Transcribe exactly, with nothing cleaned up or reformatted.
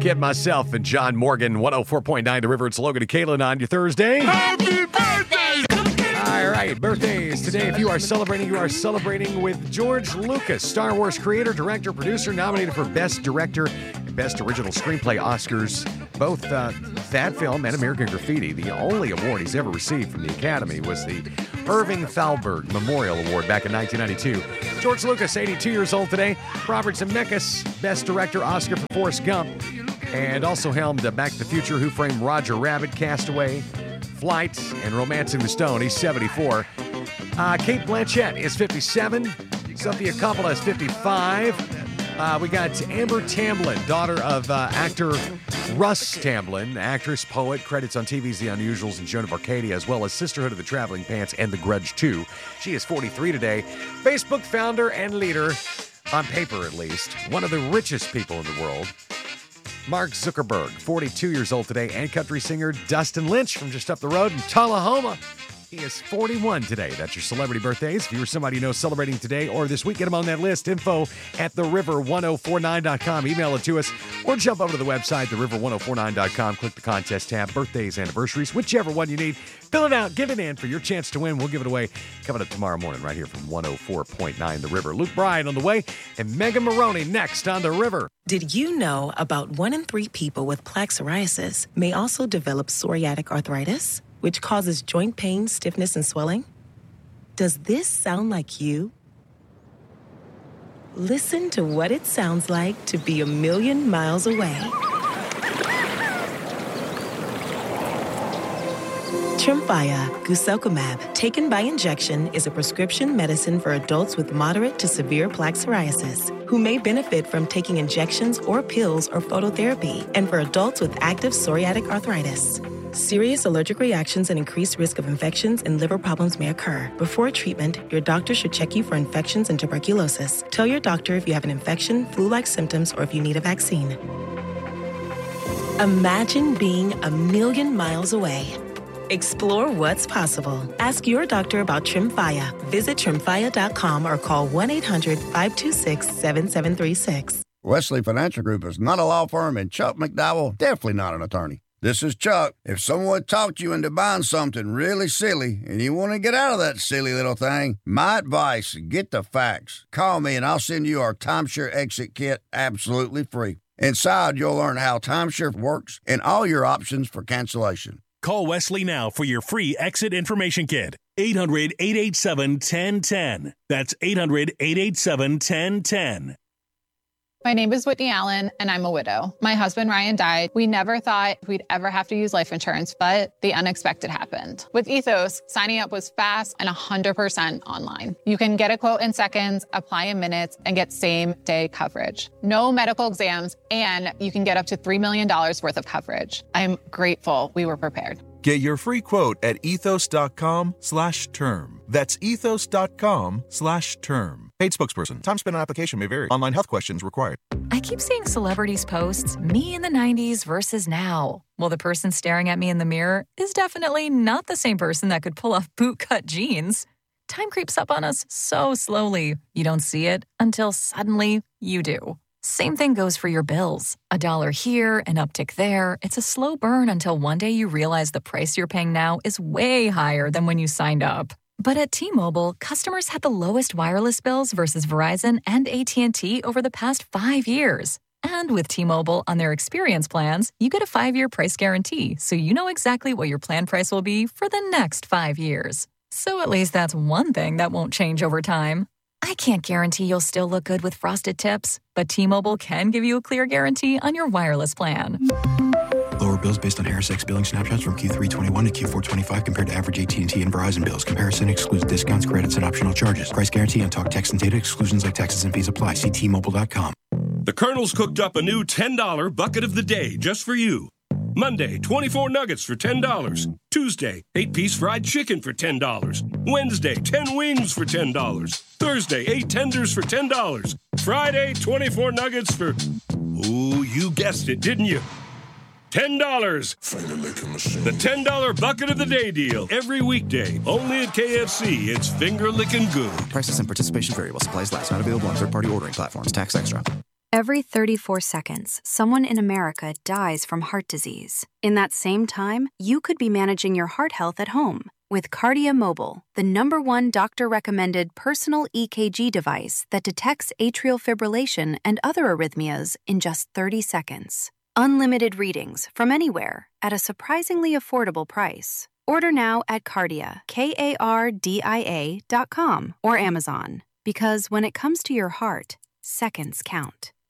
Kid, myself, and John Morgan, one oh four point nine The River. It's Logan and Caitlin on your Thursday. Happy birthday! All right, birthdays today. If you are celebrating, you are celebrating with George Lucas, Star Wars creator, director, producer, nominated for Best Director and Best Original Screenplay Oscars. Both uh, that film and American Graffiti. The only award he's ever received from the Academy was the Irving Thalberg Memorial Award back in nineteen ninety-two. George Lucas, eighty-two years old today. Robert Zemeckis, Best Director, Oscar for Forrest Gump. And also helmed uh, Back to the Future, Who Framed Roger Rabbit, Castaway, Flight, and Romancing the Stone. He's seventy-four. Uh, Kate Blanchett is fifty-seven. Sophia Coppola is fifty-five. Uh, we got Amber Tamblyn, daughter of uh, actor Russ Tamblyn, actress, poet, credits on T V's The Unusuals and Joan of Arcadia, as well as Sisterhood of the Traveling Pants and The Grudge two. She is forty-three today. Facebook founder and leader, on paper at least, one of the richest people in the world. Mark Zuckerberg, forty-two years old today, and country singer Dustin Lynch from just up the road in Tullahoma. He is forty-one today. That's your celebrity birthdays. If you or somebody you know celebrating today or this week, get them on that list. Info at the river ten forty-nine dot com. Email it to us or jump over to the website, the river ten forty-nine dot com. Click the contest tab, birthdays, anniversaries, whichever one you need. Fill it out, give it in for your chance to win. We'll give it away coming up tomorrow morning right here from one oh four point nine The River. Luke Bryan on the way and Megan Maroney next on The River. Did you know about one in three people with plaque psoriasis may also develop psoriatic arthritis, which causes joint pain, stiffness, and swelling? Does this sound like you? Listen to what it sounds like to be a million miles away. Tremfya guselkumab, taken by injection, is a prescription medicine for adults with moderate to severe plaque psoriasis who may benefit from taking injections or pills or phototherapy, and for adults with active psoriatic arthritis. Serious allergic reactions and increased risk of infections and liver problems may occur. Before treatment, your doctor should check you for infections and tuberculosis. Tell your doctor if you have an infection, flu-like symptoms, or if you need a vaccine. Imagine being a million miles away. Explore what's possible. Ask your doctor about Tremfya. Visit tremfya dot com or call one eight hundred five two six seven seven three six. Wesley Financial Group is not a law firm, and Chuck McDowell, definitely not an attorney. This is Chuck. If someone talked you into buying something really silly and you want to get out of that silly little thing, my advice, get the facts. Call me and I'll send you our timeshare exit kit absolutely free. Inside, you'll learn how timeshare works and all your options for cancellation. Call Wesley now for your free exit information kit. eight hundred eight eight seven one zero one zero. That's eight hundred eight eight seven one zero one zero. My name is Whitney Allen, and I'm a widow. My husband, Ryan, died. We never thought we'd ever have to use life insurance, but the unexpected happened. With Ethos, signing up was fast and one hundred percent online. You can get a quote in seconds, apply in minutes, and get same-day coverage. No medical exams, and you can get up to three million dollars worth of coverage. I'm grateful we were prepared. Get your free quote at ethos.com slash term. That's ethos.com slash term. Paid spokesperson. Time spent on application may vary. Online health questions required. I keep seeing celebrities post me in the nineties versus now. Well, the person staring at me in the mirror is definitely not the same person that could pull off bootcut jeans. Time creeps up on us so slowly. You don't see it until suddenly you do. Same thing goes for your bills. A dollar here, an uptick there. It's a slow burn until one day you realize the price you're paying now is way higher than when you signed up. But at T-Mobile, customers had the lowest wireless bills versus Verizon and A T and T over the past five years. And with T-Mobile on their experience plans, you get a five-year price guarantee, so you know exactly what your plan price will be for the next five years. So at least that's one thing that won't change over time. I can't guarantee you'll still look good with frosted tips, but T-Mobile can give you a clear guarantee on your wireless plan. Lower bills based on Harris X billing snapshots from Q three twenty-one to Q four twenty-five compared to average A T and T and Verizon bills. Comparison excludes discounts, credits, and optional charges. Price guarantee on talk, text, and data exclusions like taxes and fees apply. See T Mobile dot com. The Colonel's cooked up a new ten dollar bucket of the day just for you. Monday, twenty-four nuggets for ten dollars. Tuesday, eight-piece fried chicken for ten dollars. Wednesday, ten wings for ten dollars. Thursday, eight tenders for ten dollars. Friday, twenty-four nuggets for... Ooh, you guessed it, didn't you? ten dollars. The ten dollar bucket of the day deal. Every weekday. Only at K F C. It's finger licking good. Prices and participation vary while supplies last. Not available on third-party ordering platforms. Tax extra. Every thirty-four seconds, someone in America dies from heart disease. In that same time, you could be managing your heart health at home with Kardia Mobile, the number one doctor-recommended personal E K G device that detects atrial fibrillation and other arrhythmias in just thirty seconds. Unlimited readings from anywhere at a surprisingly affordable price. Order now at Kardia, K A R D I A dot com or Amazon. Because when it comes to your heart, seconds count.